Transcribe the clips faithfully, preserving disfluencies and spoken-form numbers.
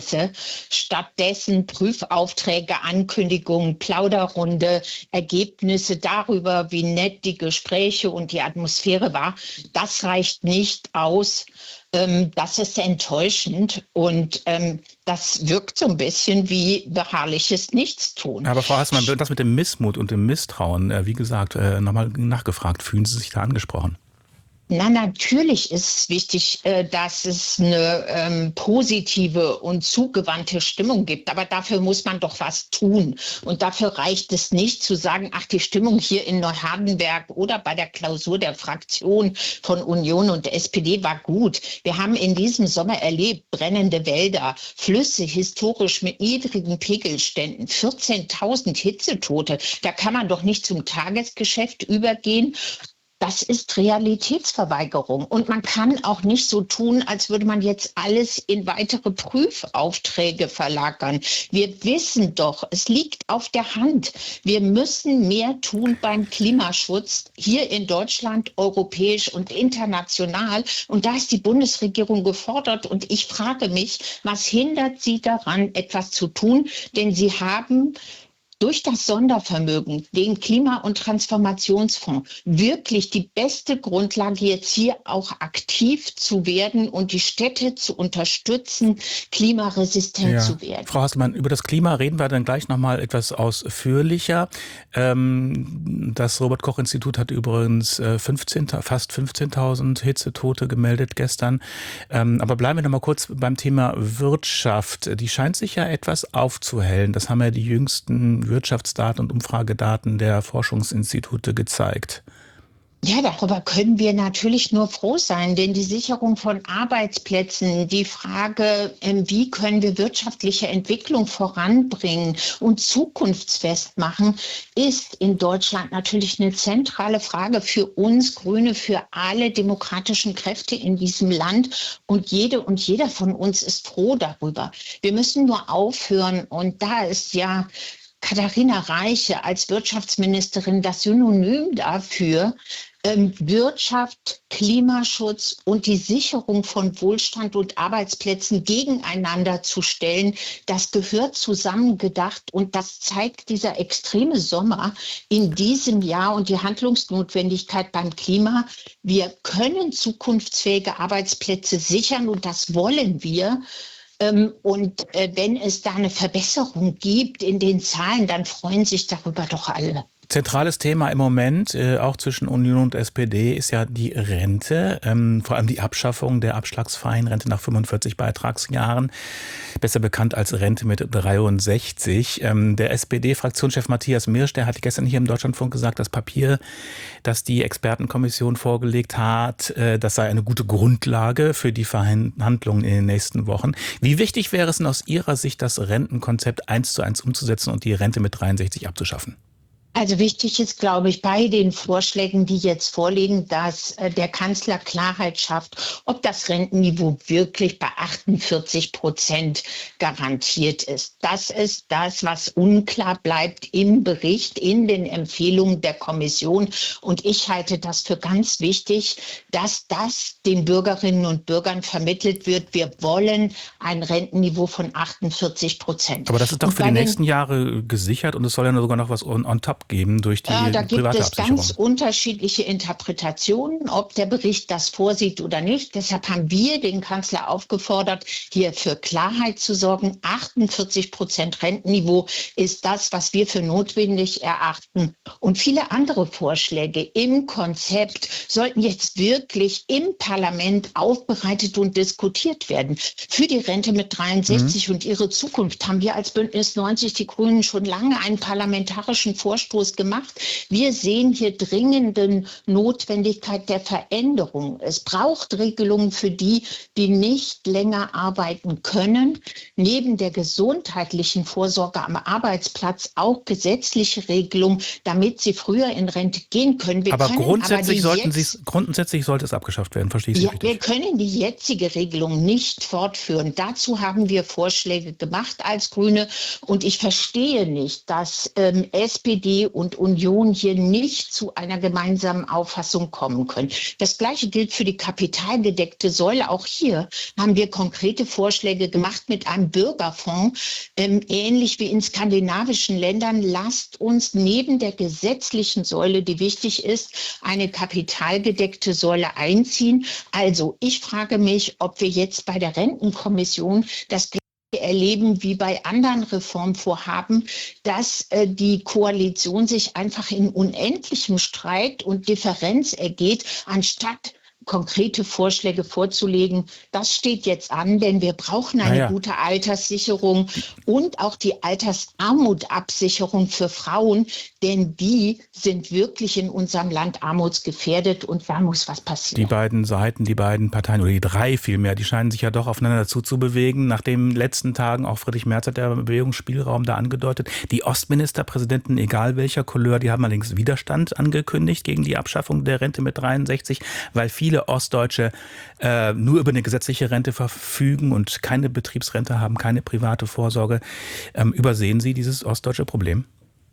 Stattdessen Prüfaufträge, Ankündigungen, Plauderrunde, Ergebnisse darüber, wie nett die Gespräche und die Atmosphäre war. Das reicht nicht aus. Ähm, das ist enttäuschend und ähm, das wirkt so ein bisschen wie beharrliches Nichtstun. Aber Frau Hasselmann, das mit dem Missmut und dem Misstrauen, äh, wie gesagt, äh, nochmal nachgefragt, fühlen Sie sich da angesprochen? Na, natürlich ist es wichtig, äh, dass es eine ähm, positive und zugewandte Stimmung gibt. Aber dafür muss man doch was tun. Und dafür reicht es nicht zu sagen, ach, die Stimmung hier in Neuhardenberg oder bei der Klausur der Fraktion von Union und S P D war gut. Wir haben in diesem Sommer erlebt, brennende Wälder, Flüsse historisch mit niedrigen Pegelständen, vierzehntausend Hitzetote. Da kann man doch nicht zum Tagesgeschäft übergehen. Das ist Realitätsverweigerung. Und man kann auch nicht so tun, als würde man jetzt alles in weitere Prüfaufträge verlagern. Wir wissen doch, es liegt auf der Hand. Wir müssen mehr tun beim Klimaschutz hier in Deutschland, europäisch und international. Und da ist die Bundesregierung gefordert. Und ich frage mich, was hindert sie daran, etwas zu tun? Denn sie haben durch das Sondervermögen, den Klima- und Transformationsfonds, wirklich die beste Grundlage, jetzt hier auch aktiv zu werden und die Städte zu unterstützen, klimaresistent Ja. zu werden. Frau Hasselmann, über das Klima reden wir dann gleich nochmal etwas ausführlicher. Ähm, das Robert-Koch-Institut hat übrigens äh, fünfzehn, fast fünfzehntausend Hitzetote gemeldet gestern. Ähm, aber bleiben wir nochmal kurz beim Thema Wirtschaft. Die scheint sich ja etwas aufzuhellen. Das haben ja die jüngsten Wirtschaftsdaten und Umfragedaten der Forschungsinstitute gezeigt. Ja, darüber können wir natürlich nur froh sein, denn die Sicherung von Arbeitsplätzen, die Frage, wie können wir wirtschaftliche Entwicklung voranbringen und zukunftsfest machen, ist in Deutschland natürlich eine zentrale Frage für uns Grüne, für alle demokratischen Kräfte in diesem Land. Und jede und jeder von uns ist froh darüber. Wir müssen nur aufhören, und da ist ja Katharina Reiche als Wirtschaftsministerin das Synonym dafür, ähm, Wirtschaft, Klimaschutz und die Sicherung von Wohlstand und Arbeitsplätzen gegeneinander zu stellen. Das gehört zusammengedacht und das zeigt dieser extreme Sommer in diesem Jahr und die Handlungsnotwendigkeit beim Klima. Wir können zukunftsfähige Arbeitsplätze sichern und das wollen wir. Und wenn es da eine Verbesserung gibt in den Zahlen, dann freuen sich darüber doch alle. Zentrales Thema im Moment, äh, auch zwischen Union und S P D, ist ja die Rente, ähm, vor allem die Abschaffung der abschlagsfreien Rente nach fünfundvierzig Beitragsjahren, besser bekannt als Rente mit dreiundsechzig. Ähm, der S P D-Fraktionschef Matthias Mirsch, der hat gestern hier im Deutschlandfunk gesagt, das Papier, das die Expertenkommission vorgelegt hat, äh, das sei eine gute Grundlage für die Verhandlungen in den nächsten Wochen. Wie wichtig wäre es denn aus Ihrer Sicht, das Rentenkonzept eins zu eins umzusetzen und die Rente mit dreiundsechzig abzuschaffen? Also wichtig ist, glaube ich, bei den Vorschlägen, die jetzt vorliegen, dass äh, der Kanzler Klarheit schafft, ob das Rentenniveau wirklich bei achtundvierzig Prozent garantiert ist. Das ist das, was unklar bleibt im Bericht, in den Empfehlungen der Kommission. Und ich halte das für ganz wichtig, dass das den Bürgerinnen und Bürgern vermittelt wird. Wir wollen ein Rentenniveau von achtundvierzig Prozent. Aber das ist doch für die nächsten Jahre gesichert und es soll ja sogar noch was on, on top geben durch die ja, da private gibt es Absicherung. ganz unterschiedliche Interpretationen, ob der Bericht das vorsieht oder nicht. Deshalb haben wir den Kanzler aufgefordert, hier für Klarheit zu sorgen. achtundvierzig Prozent Rentenniveau ist das, was wir für notwendig erachten. Und viele andere Vorschläge im Konzept sollten jetzt wirklich im Parlament aufbereitet und diskutiert werden. Für die Rente mit dreiundsechzig mhm. und ihre Zukunft haben wir als Bündnis neunzig Die Grünen schon lange einen parlamentarischen Vorstoß gemacht. Wir sehen hier dringende Notwendigkeit der Veränderung. Es braucht Regelungen für die, die nicht länger arbeiten können. Neben der gesundheitlichen Vorsorge am Arbeitsplatz auch gesetzliche Regelungen, damit sie früher in Rente gehen können. Wir aber können grundsätzlich, aber sollten jetzt, Sie, grundsätzlich sollte es abgeschafft werden, verstehe ich Sie ja, richtig? wir können die jetzige Regelung nicht fortführen. Dazu haben wir Vorschläge gemacht als Grüne und ich verstehe nicht, dass ähm, S P D D und Union hier nicht zu einer gemeinsamen Auffassung kommen können. Das Gleiche gilt für die kapitalgedeckte Säule. Auch hier haben wir konkrete Vorschläge gemacht mit einem Bürgerfonds, ähm, ähnlich wie in skandinavischen Ländern. Lasst uns neben der gesetzlichen Säule, die wichtig ist, eine kapitalgedeckte Säule einziehen. Also ich frage mich, ob wir jetzt bei der Rentenkommission das erleben wie bei anderen Reformvorhaben, dass äh, die Koalition sich einfach in unendlichem Streit und Differenz ergeht, anstatt konkrete Vorschläge vorzulegen. Das steht jetzt an, denn wir brauchen eine naja. gute Alterssicherung und auch die Altersarmutabsicherung für Frauen, denn die sind wirklich in unserem Land armutsgefährdet und da muss was passieren. Die beiden Seiten, die beiden Parteien, oder die drei vielmehr, die scheinen sich ja doch aufeinander zuzubewegen. Nach den letzten Tagen, auch Friedrich Merz hat der Bewegungsspielraum da angedeutet. Die Ostministerpräsidenten, egal welcher Couleur, die haben allerdings Widerstand angekündigt gegen die Abschaffung der Rente mit dreiundsechzig, weil viele Ostdeutsche äh, nur über eine gesetzliche Rente verfügen und keine Betriebsrente haben, keine private Vorsorge. Ähm, übersehen Sie dieses ostdeutsche Problem?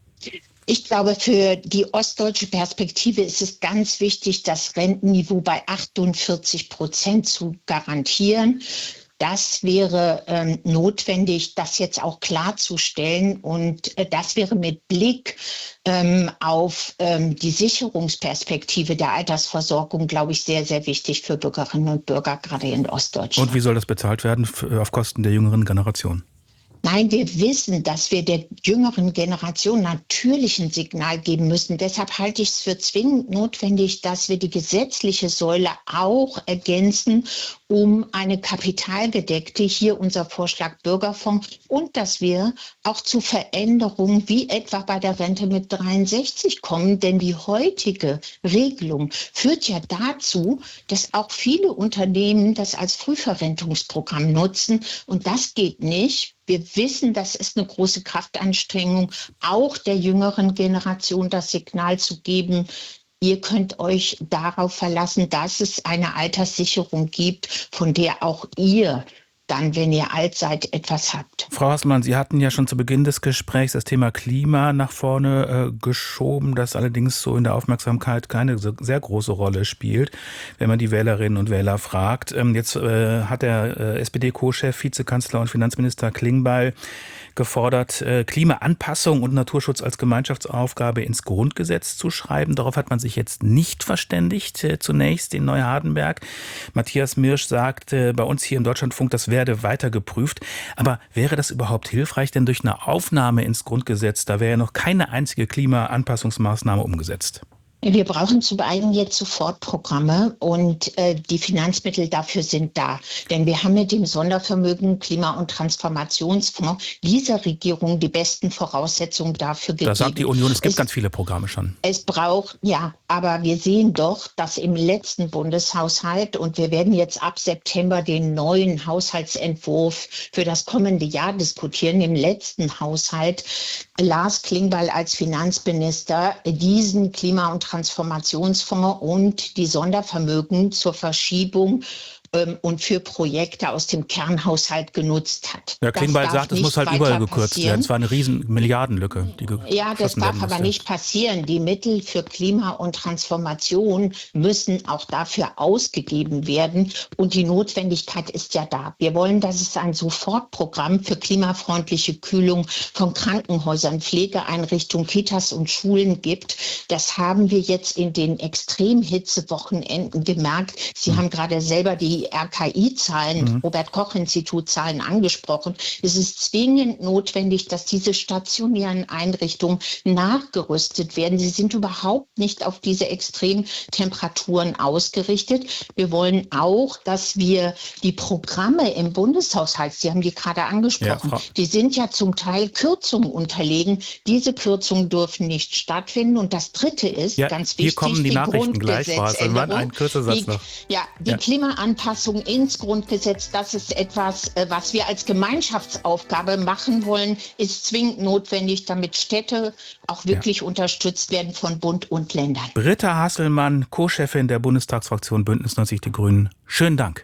Ich glaube, für die ostdeutsche Perspektive ist es ganz wichtig, das Rentenniveau bei achtundvierzig Prozent zu garantieren. Das wäre ähm, notwendig, das jetzt auch klarzustellen. Und äh, das wäre mit Blick ähm, auf ähm, die Sicherungsperspektive der Altersversorgung, glaube ich, sehr, sehr wichtig für Bürgerinnen und Bürger, gerade in Ostdeutschland. Und wie soll das bezahlt werden auf Kosten der jüngeren Generation? Nein, wir wissen, dass wir der jüngeren Generation natürlich ein Signal geben müssen. Deshalb halte ich es für zwingend notwendig, dass wir die gesetzliche Säule auch ergänzen um eine kapitalgedeckte, hier unser Vorschlag Bürgerfonds, und dass wir auch zu Veränderungen wie etwa bei der Rente mit dreiundsechzig kommen. Denn die heutige Regelung führt ja dazu, dass auch viele Unternehmen das als Frühverrentungsprogramm nutzen. Und das geht nicht. Wir wissen, das ist eine große Kraftanstrengung, auch der jüngeren Generation das Signal zu geben, ihr könnt euch darauf verlassen, dass es eine Alterssicherung gibt, von der auch ihr dann, wenn ihr alt seid, etwas habt. Frau Hasselmann, Sie hatten ja schon zu Beginn des Gesprächs das Thema Klima nach vorne äh, geschoben, das allerdings so in der Aufmerksamkeit keine so sehr große Rolle spielt, wenn man die Wählerinnen und Wähler fragt. Ähm, jetzt äh, hat der äh, S P D-Co-Chef, Vizekanzler und Finanzminister Klingbeil gefordert, äh, Klimaanpassung und Naturschutz als Gemeinschaftsaufgabe ins Grundgesetz zu schreiben. Darauf hat man sich jetzt nicht verständigt, äh, zunächst in Neuhardenberg. Matthias Mirsch sagt äh, bei uns hier im Deutschlandfunk, das werde weiter geprüft. Aber wäre das überhaupt hilfreich? Denn durch eine Aufnahme ins Grundgesetz, da wäre ja noch keine einzige Klimaanpassungsmaßnahme umgesetzt. Wir brauchen zum einen jetzt Sofortprogramme und äh, die Finanzmittel dafür sind da. Denn wir haben mit dem Sondervermögen Klima- und Transformationsfonds dieser Regierung die besten Voraussetzungen dafür gegeben. Da sagt die Union, es gibt es, ganz viele Programme schon. Es braucht, ja, aber wir sehen doch, dass im letzten Bundeshaushalt, und wir werden jetzt ab September den neuen Haushaltsentwurf für das kommende Jahr diskutieren, im letzten Haushalt Lars Klingbeil als Finanzminister diesen Klima- und Transformationsfonds und die Sondervermögen zur Verschiebung ähm, und für Projekte aus dem Kernhaushalt genutzt hat. Herr Klingbeil sagt, es muss halt überall gekürzt passieren. werden. Es war eine riesen Milliardenlücke, die Ja, das darf aber nicht passieren. Die Mittel für Klima und Transformation müssen auch dafür ausgegeben werden. Und die Notwendigkeit ist ja da. Wir wollen, dass es ein Sofortprogramm für klimafreundliche Kühlung von Krankenhäusern, Pflegeeinrichtungen, Kitas und Schulen gibt. Das haben wir jetzt in den Extremhitzewochenenden gemerkt. Sie mhm. haben gerade selber die R K I-Zahlen, mhm. Robert-Koch-Institut-Zahlen angesprochen. Es ist zwingend notwendig, dass diese stationären Einrichtungen nachgerüstet werden. Sie sind überhaupt nicht auf diese Extremtemperaturen ausgerichtet. Wir wollen auch, dass wir die Programme im Bundeshaushalt, Sie haben die gerade angesprochen, ja, die sind ja zum Teil Kürzungen unterlegen. Diese Kürzungen dürfen nicht stattfinden. Und das Dritte ist, ja, ganz wichtig, hier kommen die, die Nachrichten gleich, Frau Grundgesetzänderung. Ein kurzer Satz die, noch. Ja, die ja. Klimaanpassung ins Grundgesetz, das ist etwas, was wir als Gemeinschaftsaufgabe machen wollen, ist zwingend notwendig, damit Städte auch wirklich ja. unterstützt werden von Bund und Ländern. Britta Hasselmann, Co-Chefin der Bundestagsfraktion Bündnis neunzig Die Grünen. Schönen Dank.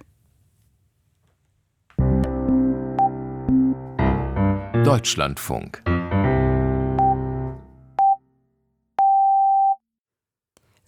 Deutschlandfunk.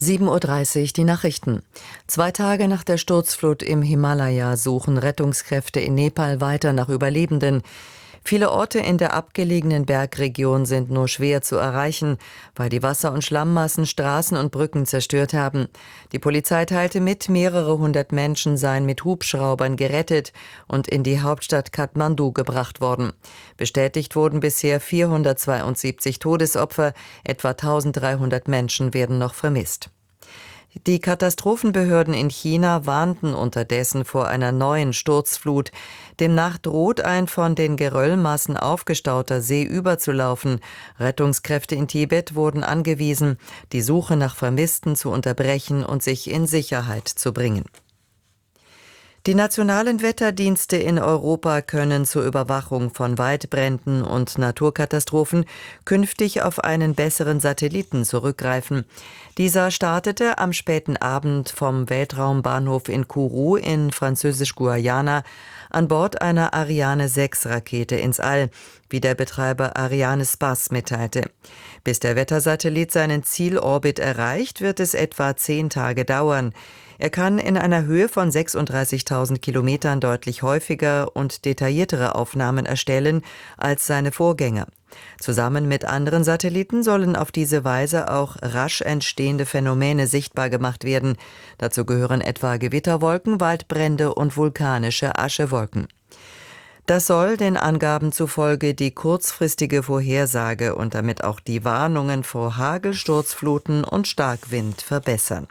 sieben Uhr dreißig, die Nachrichten. Zwei Tage nach der Sturzflut im Himalaya suchen Rettungskräfte in Nepal weiter nach Überlebenden. Viele Orte in der abgelegenen Bergregion sind nur schwer zu erreichen, weil die Wasser- und Schlammmassen Straßen und Brücken zerstört haben. Die Polizei teilte mit, mehrere hundert Menschen seien mit Hubschraubern gerettet und in die Hauptstadt Kathmandu gebracht worden. Bestätigt wurden bisher vierhundertzweiundsiebzig Todesopfer, etwa eintausenddreihundert Menschen werden noch vermisst. Die Katastrophenbehörden in China warnten unterdessen vor einer neuen Sturzflut. Demnach droht ein von den Geröllmassen aufgestauter See überzulaufen. Rettungskräfte in Tibet wurden angewiesen, die Suche nach Vermissten zu unterbrechen und sich in Sicherheit zu bringen. Die nationalen Wetterdienste in Europa können zur Überwachung von Waldbränden und Naturkatastrophen künftig auf einen besseren Satelliten zurückgreifen. Dieser startete am späten Abend vom Weltraumbahnhof in Kourou in Französisch-Guayana an Bord einer Ariane sechs Rakete ins All, wie der Betreiber Arianespace mitteilte. Bis der Wettersatellit seinen Zielorbit erreicht, wird es etwa zehn Tage dauern. Er kann in einer Höhe von sechsunddreißigtausend Kilometern deutlich häufiger und detailliertere Aufnahmen erstellen als seine Vorgänger. Zusammen mit anderen Satelliten sollen auf diese Weise auch rasch entstehende Phänomene sichtbar gemacht werden. Dazu gehören etwa Gewitterwolken, Waldbrände und vulkanische Aschewolken. Das soll den Angaben zufolge die kurzfristige Vorhersage und damit auch die Warnungen vor Hagel, Sturzfluten und Starkwind verbessern.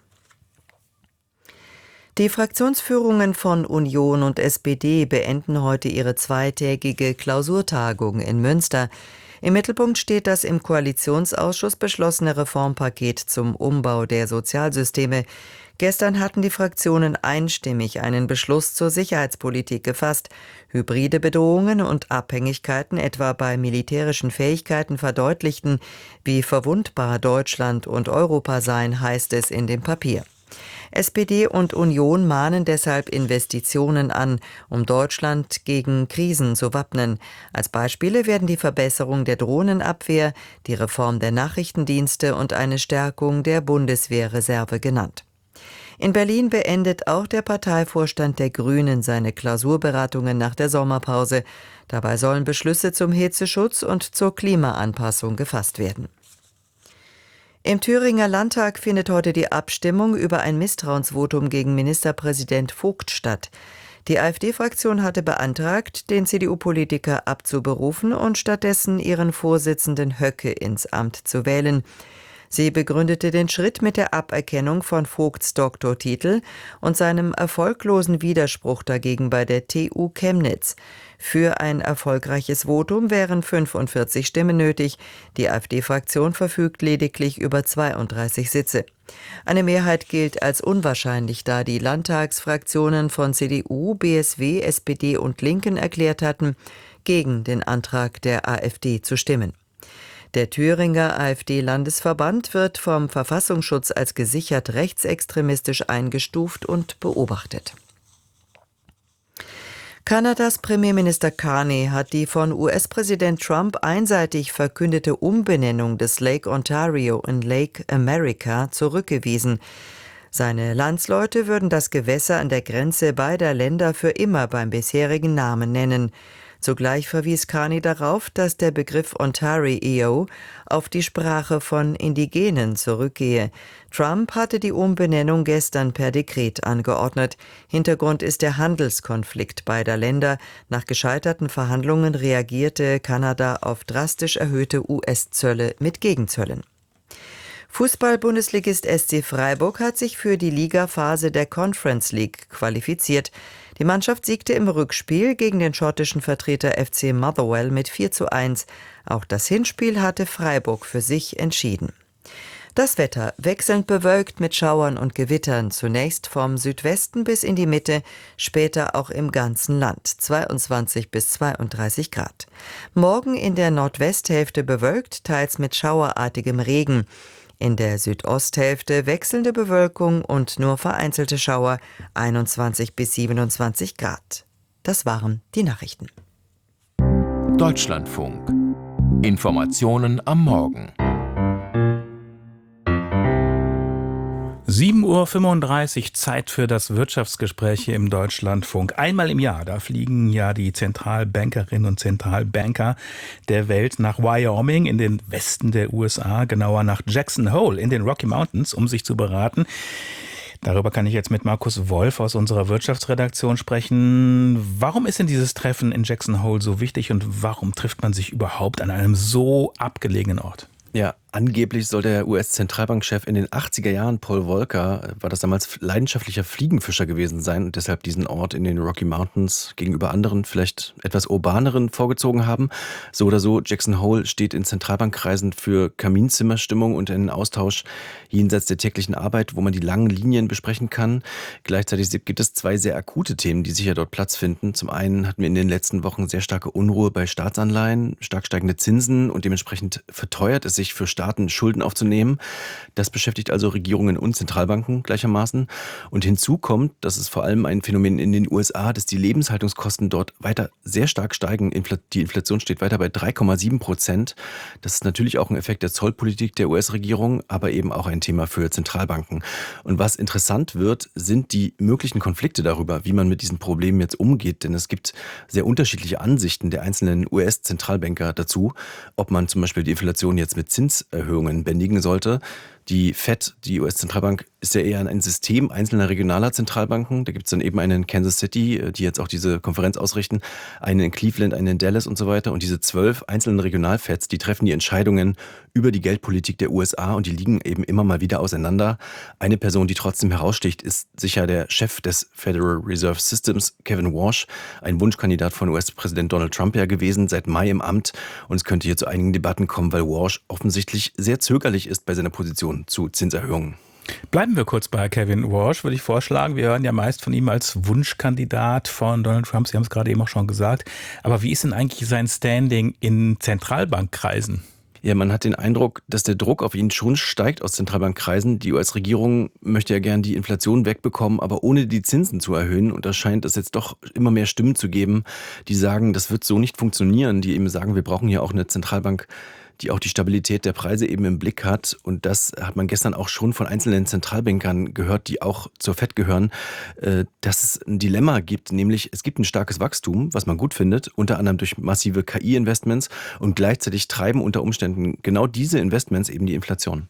Die Fraktionsführungen von Union und S P D beenden heute ihre zweitägige Klausurtagung in Münster. Im Mittelpunkt steht das im Koalitionsausschuss beschlossene Reformpaket zum Umbau der Sozialsysteme. Gestern hatten die Fraktionen einstimmig einen Beschluss zur Sicherheitspolitik gefasst. Hybride Bedrohungen und Abhängigkeiten etwa bei militärischen Fähigkeiten verdeutlichten, wie verwundbar Deutschland und Europa seien, heißt es in dem Papier. S P D und Union mahnen deshalb Investitionen an, um Deutschland gegen Krisen zu wappnen. Als Beispiele werden die Verbesserung der Drohnenabwehr, die Reform der Nachrichtendienste und eine Stärkung der Bundeswehrreserve genannt. In Berlin beendet auch der Parteivorstand der Grünen seine Klausurberatungen nach der Sommerpause. Dabei sollen Beschlüsse zum Hitzeschutz und zur Klimaanpassung gefasst werden. Im Thüringer Landtag findet heute die Abstimmung über ein Misstrauensvotum gegen Ministerpräsident Vogt statt. Die AfD-Fraktion hatte beantragt, den C D U-Politiker abzuberufen und stattdessen ihren Vorsitzenden Höcke ins Amt zu wählen. Sie begründete den Schritt mit der Aberkennung von Vogts Doktortitel und seinem erfolglosen Widerspruch dagegen bei der T U Chemnitz. Für ein erfolgreiches Votum wären fünfundvierzig Stimmen nötig. Die AfD-Fraktion verfügt lediglich über zweiunddreißig Sitze. Eine Mehrheit gilt als unwahrscheinlich, da die Landtagsfraktionen von C D U, B S W, S P D und Linken erklärt hatten, gegen den Antrag der AfD zu stimmen. Der Thüringer AfD-Landesverband wird vom Verfassungsschutz als gesichert rechtsextremistisch eingestuft und beobachtet. Kanadas Premierminister Carney hat die von U S-Präsident Trump einseitig verkündete Umbenennung des Lake Ontario in Lake America zurückgewiesen. Seine Landsleute würden das Gewässer an der Grenze beider Länder für immer beim bisherigen Namen nennen. Zugleich verwies Carney darauf, dass der Begriff Ontario auf die Sprache von Indigenen zurückgehe. Trump hatte die Umbenennung gestern per Dekret angeordnet. Hintergrund ist der Handelskonflikt beider Länder. Nach gescheiterten Verhandlungen reagierte Kanada auf drastisch erhöhte U S-Zölle mit Gegenzöllen. Fußball-Bundesligist S C Freiburg hat sich für die Ligaphase der Conference League qualifiziert. Die Mannschaft siegte im Rückspiel gegen den schottischen Vertreter F C Motherwell mit vier zu eins. Auch das Hinspiel hatte Freiburg für sich entschieden. Das Wetter wechselnd bewölkt mit Schauern und Gewittern, zunächst vom Südwesten bis in die Mitte, später auch im ganzen Land, zweiundzwanzig bis zweiunddreißig Grad. Morgen in der Nordwesthälfte bewölkt, teils mit schauerartigem Regen. In der Südosthälfte wechselnde Bewölkung und nur vereinzelte Schauer, einundzwanzig bis siebenundzwanzig Grad. Das waren die Nachrichten. Deutschlandfunk. Informationen am Morgen. sieben Uhr fünfunddreißig, Zeit für das Wirtschaftsgespräch hier im Deutschlandfunk. Einmal im Jahr, da fliegen ja die Zentralbankerinnen und Zentralbanker der Welt nach Wyoming in den Westen der U S A, genauer nach Jackson Hole in den Rocky Mountains, um sich zu beraten. Darüber kann ich jetzt mit Markus Wolf aus unserer Wirtschaftsredaktion sprechen. Warum ist denn dieses Treffen in Jackson Hole so wichtig und warum trifft man sich überhaupt an einem so abgelegenen Ort? Ja, angeblich soll der U S-Zentralbankchef in den achtziger Jahren, Paul Volcker, war das damals leidenschaftlicher Fliegenfischer gewesen sein und deshalb diesen Ort in den Rocky Mountains gegenüber anderen, vielleicht etwas urbaneren vorgezogen haben. So oder so, Jackson Hole steht in Zentralbankkreisen für Kaminzimmerstimmung und einen Austausch jenseits der täglichen Arbeit, wo man die langen Linien besprechen kann. Gleichzeitig gibt es zwei sehr akute Themen, die sicher dort Platz finden. Zum einen hatten wir in den letzten Wochen sehr starke Unruhe bei Staatsanleihen, stark steigende Zinsen und dementsprechend verteuert es sich für Staaten, Schulden aufzunehmen. Das beschäftigt also Regierungen und Zentralbanken gleichermaßen. Und hinzu kommt, dass es vor allem ein Phänomen in den U S A, dass die Lebenshaltungskosten dort weiter sehr stark steigen. Die Inflation steht weiter bei drei Komma sieben Prozent. Das ist natürlich auch ein Effekt der Zollpolitik der U S-Regierung, aber eben auch ein Thema für Zentralbanken. Und was interessant wird, sind die möglichen Konflikte darüber, wie man mit diesen Problemen jetzt umgeht. Denn es gibt sehr unterschiedliche Ansichten der einzelnen U S-Zentralbanker dazu, ob man zum Beispiel die Inflation jetzt mit Zinserhöhungen bändigen sollte. Die Fed, die U S-Zentralbank, ist ja eher ein System einzelner regionaler Zentralbanken. Da gibt es dann eben einen in Kansas City, die jetzt auch diese Konferenz ausrichten, einen in Cleveland, einen in Dallas und so weiter. Und diese zwölf einzelnen Regionalfeds, die treffen die Entscheidungen über die Geldpolitik der U S A und die liegen eben immer mal wieder auseinander. Eine Person, die trotzdem heraussticht, ist sicher der Chef des Federal Reserve Systems, Kevin Warsh, ein Wunschkandidat von U S-Präsident Donald Trump ja gewesen, seit Mai im Amt. Und es könnte hier zu einigen Debatten kommen, weil Warsh offensichtlich sehr zögerlich ist bei seiner Position zu Zinserhöhungen. Bleiben wir kurz bei Kevin Warsh, würde ich vorschlagen. Wir hören ja meist von ihm als Wunschkandidat von Donald Trump. Sie haben es gerade eben auch schon gesagt. Aber wie ist denn eigentlich sein Standing in Zentralbankkreisen? Ja, man hat den Eindruck, dass der Druck auf ihn schon steigt aus Zentralbankkreisen. Die U S-Regierung möchte ja gern die Inflation wegbekommen, aber ohne die Zinsen zu erhöhen. Und da scheint es jetzt doch immer mehr Stimmen zu geben, die sagen, das wird so nicht funktionieren. Die eben sagen, wir brauchen ja auch eine Zentralbank, die auch die Stabilität der Preise eben im Blick hat. Und das hat man gestern auch schon von einzelnen Zentralbankern gehört, die auch zur Fed gehören, dass es ein Dilemma gibt, nämlich es gibt ein starkes Wachstum, was man gut findet, unter anderem durch massive K I-Investments und gleichzeitig treiben unter Umständen genau diese Investments eben die Inflation.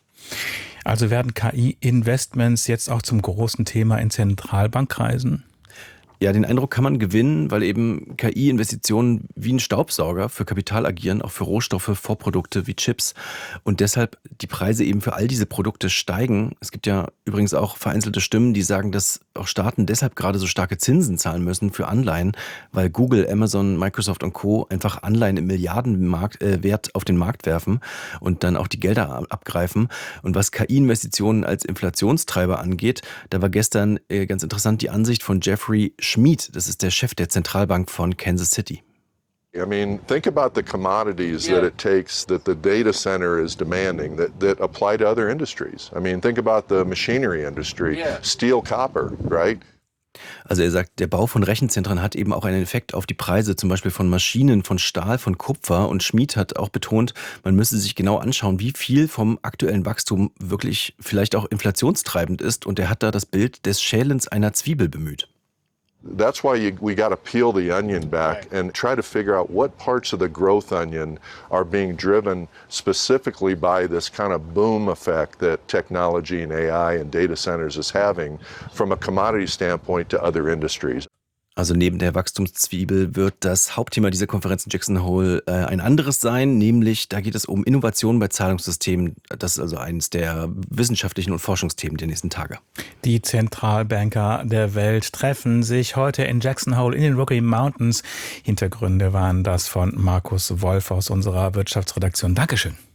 Also werden K I-Investments jetzt auch zum großen Thema in Zentralbankkreisen? Ja, den Eindruck kann man gewinnen, weil eben K I-Investitionen wie ein Staubsauger für Kapital agieren, auch für Rohstoffe, Vorprodukte wie Chips und deshalb die Preise eben für all diese Produkte steigen. Es gibt ja übrigens auch vereinzelte Stimmen, die sagen, dass auch Staaten deshalb gerade so starke Zinsen zahlen müssen für Anleihen, weil Google, Amazon, Microsoft und Co. einfach Anleihen im Milliardenwert äh, auf den Markt werfen und dann auch die Gelder abgreifen. Und was K I-Investitionen als Inflationstreiber angeht, da war gestern äh, ganz interessant die Ansicht von Jeffrey Schmid, das ist der Chef der Zentralbank von Kansas City. I mean, think about the commodities yeah. that it takes that the data center is demanding that, that apply to other industries. I mean, think about the machinery industry, yeah. steel, copper, right? Also er sagt, der Bau von Rechenzentren hat eben auch einen Effekt auf die Preise, zum Beispiel von Maschinen, von Stahl, von Kupfer. Und Schmid hat auch betont, man müsse sich genau anschauen, wie viel vom aktuellen Wachstum wirklich vielleicht auch inflationstreibend ist. Und er hat da das Bild des Schälens einer Zwiebel bemüht. That's why you, we got to peel the onion back and try to figure out what parts of the growth onion are being driven specifically by this kind of boom effect that technology and A I and data centers is having from a commodity standpoint to other industries. Also neben der Wachstumszwiebel wird das Hauptthema dieser Konferenz in Jackson Hole äh, ein anderes sein, nämlich da geht es um Innovationen bei Zahlungssystemen. Das ist also eines der wissenschaftlichen und Forschungsthemen der nächsten Tage. Die Zentralbanker der Welt treffen sich heute in Jackson Hole in den Rocky Mountains. Hintergründe waren das von Markus Wolf aus unserer Wirtschaftsredaktion. Dankeschön.